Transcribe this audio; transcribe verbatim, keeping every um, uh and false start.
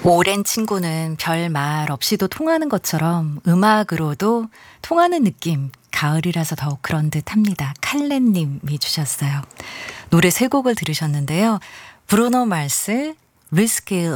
오랜 친구는 별 말 없이도 통하는 것처럼 음악으로도 통하는 느낌, 가을이라서 더욱 그런 듯 합니다. 칼렌님이 주셨어요. 노래 세 곡을 들으셨는데요. 브루노 마스, 리스키